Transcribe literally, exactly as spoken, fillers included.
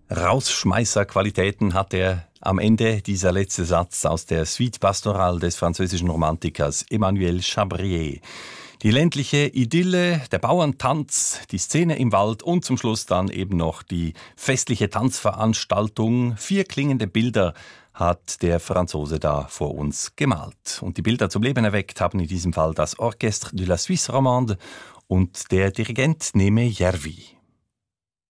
Rausschmeißerqualitäten hat er am Ende, dieser letzte Satz aus der Suite Pastorale des französischen Romantikers Emmanuel Chabrier. Die ländliche Idylle, der Bauerntanz, die Szene im Wald und zum Schluss dann eben noch die festliche Tanzveranstaltung. Vier klingende Bilder hat der Franzose da vor uns gemalt. Und die Bilder zum Leben erweckt haben in diesem Fall das Orchestre de la Suisse Romande und der Dirigent Neme Järvi.